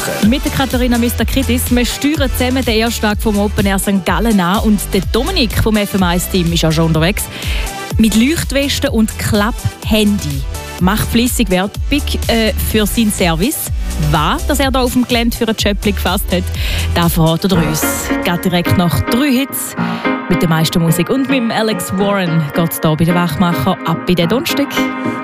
Mit der Katharina Mistakridis. Wir steuern zusammen den ersten Tag vom Open Air St. Gallen an und der Dominik vom FM1-Team ist auch schon unterwegs. Mit Leuchtwesten und Klapp-Handy macht fleissig Werbung für seinen Service. Was dass er hier auf dem Gelände für ein Schöppli gefasst hat, das verratet er uns. Geht direkt nach 3 Hits mit der meisten Musik und mit dem Alex Warren geht es hier bei den Wachmacher ab in den Donnerstag.